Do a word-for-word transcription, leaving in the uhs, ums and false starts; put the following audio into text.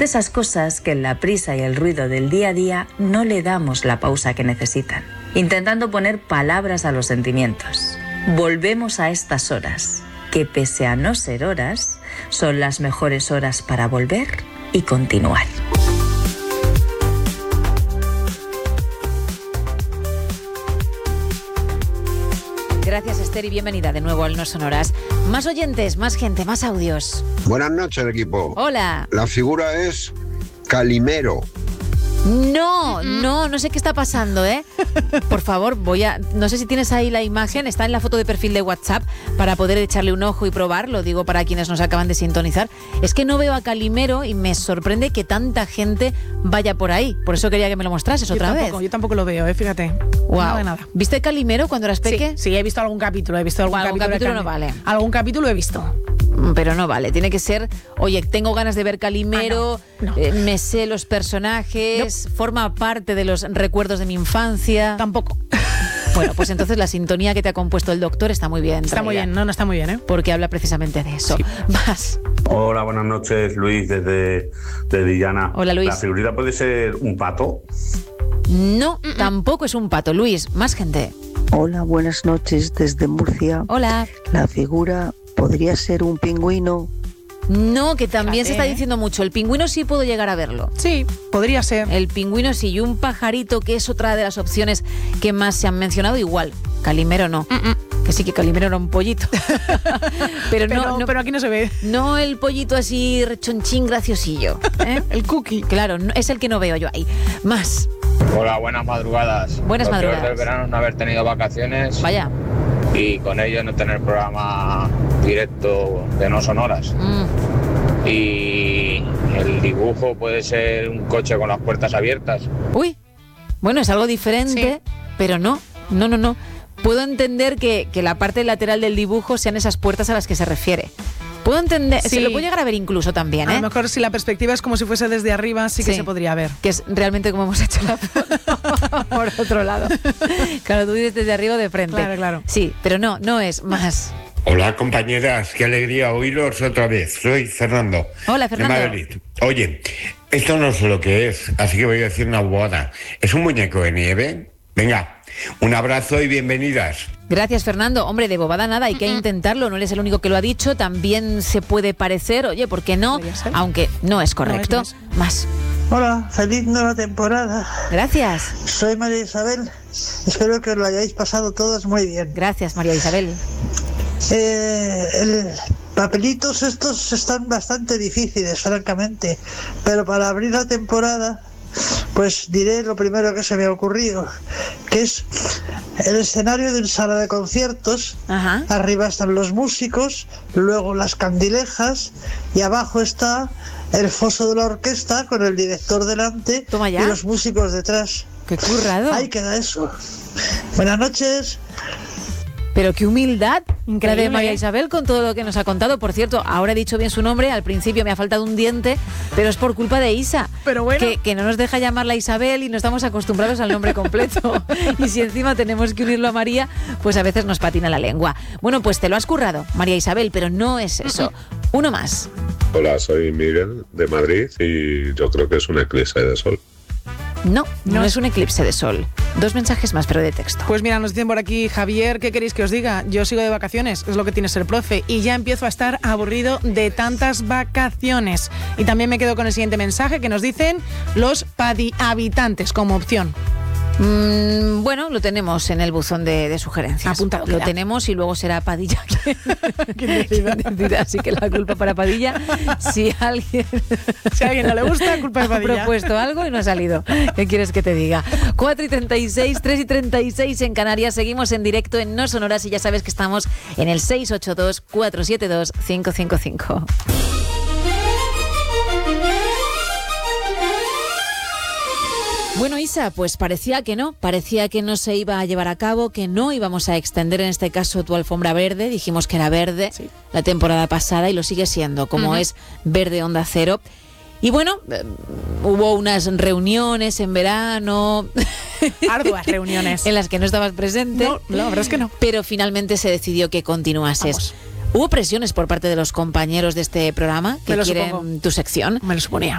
De esas cosas que en la prisa y el ruido del día a día no le damos la pausa que necesitan, intentando poner palabras a los sentimientos. Volvemos a estas horas, que pese a no ser horas, son las mejores horas para volver y continuar. Gracias, Esther, y bienvenida de nuevo al No Sonoras. Más oyentes, más gente, más audios. Buenas noches, equipo. Hola. La figura es Calimero. No, no, no sé qué está pasando, ¿eh? Por favor, voy a... No sé si tienes ahí la imagen, está en la foto de perfil de WhatsApp para poder echarle un ojo y probarlo, digo, para quienes nos acaban de sintonizar. Es que no veo a Calimero y me sorprende que tanta gente vaya por ahí. Por eso quería que me lo mostrases yo otra tampoco, vez. Yo tampoco lo veo, ¿eh? Fíjate. Wow. No veo nada. ¿Viste Calimero cuando eras peque? Sí, sí, he visto algún capítulo, he visto algún, Bueno, algún capítulo. capítulo no vale. Algún capítulo he visto. Pero no vale, tiene que ser, oye, tengo ganas de ver Calimero, ah, no, no. Eh, me sé los personajes, no. Forma parte de los recuerdos de mi infancia. Tampoco. Bueno, pues entonces la sintonía que te ha compuesto el doctor está muy bien. Está muy bien, no, no está muy bien, ¿eh? Porque habla precisamente de eso. Sí. Vas. Hola, buenas noches, Luis, desde, desde Illana. Hola, Luis. ¿La figurita puede ser un pato? No, Mm-mm. tampoco es un pato, Luis. Más gente. Hola, buenas noches desde Murcia. Hola. La figura podría ser un pingüino. No, que también Fíjate, se está ¿eh? diciendo mucho. El pingüino sí puedo llegar a verlo. Sí, podría ser. El pingüino sí, y un pajarito, que es otra de las opciones que más se han mencionado, igual. Calimero no. Mm-mm. Que sí, que Calimero era un pollito. pero, pero, no, no, pero aquí no se ve. No el pollito así rechonchín graciosillo. ¿eh? El cookie. Claro, no, es el que no veo yo ahí. Más. Hola, buenas madrugadas. Buenas Lo madrugadas. peor del verano es no haber tenido vacaciones. Vaya. Y con ello no tener programa directo de No Sonoras. Mm. Y el dibujo puede ser un coche con las puertas abiertas. Uy, bueno, es algo diferente, sí. Pero no, no, no, no. Puedo entender que, que la parte lateral del dibujo sean esas puertas a las que se refiere. Puedo entender, sí. Se lo puedo llegar a ver incluso también, ¿eh? A lo mejor si la perspectiva es como si fuese desde arriba, sí que sí. se podría ver. Que es realmente como hemos hecho la foto por otro lado. Claro, tú dices desde arriba o de frente. Claro, claro. Sí, pero no, no es más. Hola, compañeras, qué alegría oíros otra vez. Soy Fernando. Hola, Fernando. De Madrid. Oye, esto no sé lo que es, así que voy a decir una bobada. ¿Es un muñeco de nieve? Venga, un abrazo y bienvenidas. Gracias, Fernando. Hombre, de bobada nada, hay que intentarlo. No eres el único que lo ha dicho. También se puede parecer, oye, ¿por qué no? Aunque no es correcto. No es, no es. Más. Hola, feliz nueva temporada. Gracias. Soy María Isabel. Espero que os lo hayáis pasado todos muy bien. Gracias, María Isabel. Eh, el papelitos estos están bastante difíciles, francamente. Pero para abrir la temporada, pues diré lo primero que se me ha ocurrido, que es el escenario de una sala de conciertos. Ajá. Arriba están los músicos, luego las candilejas y abajo está el foso de la orquesta con el director delante y los músicos detrás. ¡Qué currado! Ahí queda eso. Buenas noches. Pero qué humildad, increíble, la de María ¿eh? Isabel, con todo lo que nos ha contado. Por cierto, ahora he dicho bien su nombre, al principio me ha faltado un diente, pero es por culpa de Isa. Pero bueno. Que, que no nos deja llamarla Isabel y no estamos acostumbrados al nombre completo. Y si encima tenemos que unirlo a María, pues a veces nos patina la lengua. Bueno, pues te lo has currado, María Isabel, pero no es eso. Uno más. Hola, soy Miguel de Madrid y yo creo que es un eclipse de sol. No, no, no es un eclipse de sol. Dos mensajes más, pero de texto. Pues mira, nos dicen por aquí, Javier, ¿qué queréis que os diga? Yo sigo de vacaciones, es lo que tiene ser profe, y ya empiezo a estar aburrido de tantas vacaciones. Y también me quedo con el siguiente mensaje que nos dicen los padihabitantes como opción. Mm, bueno, lo tenemos en el buzón de, de sugerencias. Apuntado. Lo queda. tenemos y luego será Padilla quien, quien decida. decida. Así que la culpa para Padilla. Si alguien, si a alguien no le gusta, culpa de Padilla. Ha propuesto algo y no ha salido. ¿Qué quieres que te diga? cuatro y treinta y seis, tres y treinta y seis en Canarias. Seguimos en directo en No Sonoras y ya sabes que estamos en el seis ocho dos, cuatro siete dos, cinco cinco cinco. Bueno, Isa, pues parecía que no, parecía que no se iba a llevar a cabo, que no íbamos a extender en este caso tu alfombra verde, dijimos que era verde sí. la temporada pasada y lo sigue siendo, como uh-huh. es Verde Onda Cero. Y bueno, eh, hubo unas reuniones en verano. Arduas reuniones. En las que no estabas presente. No, la verdad es que no. Pero finalmente se decidió que continuases. Vamos. ¿Hubo presiones por parte de los compañeros de este programa que quieren supongo. tu sección? Me lo suponía.